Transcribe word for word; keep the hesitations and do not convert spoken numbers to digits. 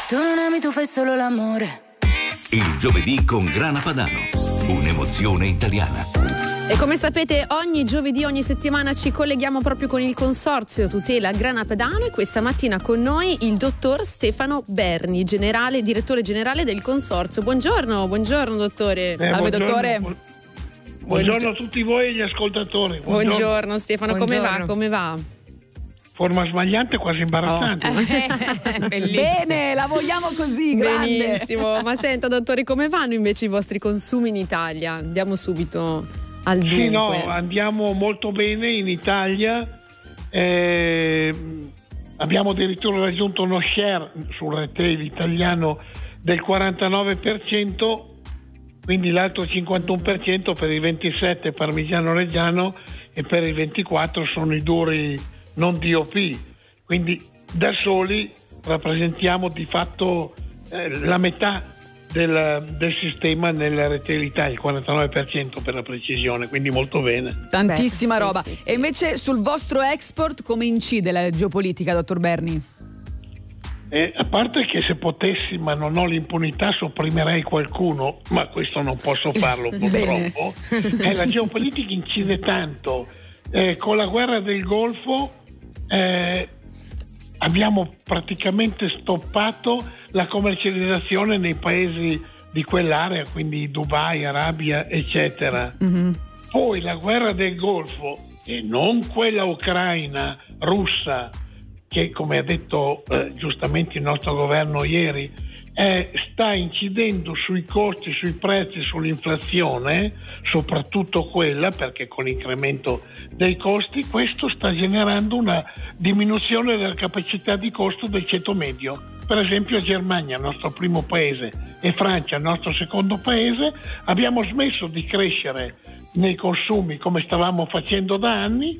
Tu non ami, tu fai solo l'amore. Il giovedì con Grana Padano, un'emozione italiana. E come sapete, ogni giovedì, ogni settimana ci colleghiamo proprio con il Consorzio Tutela Grana Padano, e questa mattina con noi il dottor Stefano Berni, generale, direttore generale del Consorzio. Buongiorno, buongiorno dottore. Eh, Salve buongiorno, dottore. Bu- buongiorno a tutti voi e gli ascoltatori. Buongiorno, buongiorno Stefano, Buongiorno. come va? Come va? Forma sbagliante, quasi imbarazzante. Oh. Bene, la vogliamo così, grande. Benissimo. Ma senta dottore, come vanno invece i vostri consumi in Italia? Andiamo subito al dunque. Sì, no, andiamo molto bene in Italia. Eh, abbiamo addirittura raggiunto uno share sul retail italiano del quarantanove per cento, quindi l'altro cinquantuno per cento per il ventisette parmigiano reggiano e per il ventiquattro sono i duri non D O P, quindi da soli rappresentiamo di fatto eh, la metà del, del sistema nel retail Italia, il quarantanove per cento per la precisione, quindi molto bene. Tantissima Beh, sì, roba. sì, sì. E invece sul vostro export come incide la geopolitica, dottor Berni? Eh, a parte che se potessi, ma non ho l'impunità, sopprimerei qualcuno, ma questo non posso farlo purtroppo. eh, la geopolitica incide tanto. Eh, con la guerra del Golfo eh, abbiamo praticamente stoppato la commercializzazione nei paesi di quell'area, quindi Dubai, Arabia, eccetera. Mm-hmm. Poi la guerra del Golfo, e non quella ucraina, russa, che come ha detto eh, giustamente il nostro governo ieri, eh, sta incidendo sui costi, sui prezzi, sull'inflazione, soprattutto quella, perché con l'incremento dei costi questo sta generando una diminuzione della capacità di costo del ceto medio. Per esempio Germania, il nostro primo paese, e Francia, il nostro secondo paese, abbiamo smesso di crescere nei consumi come stavamo facendo da anni,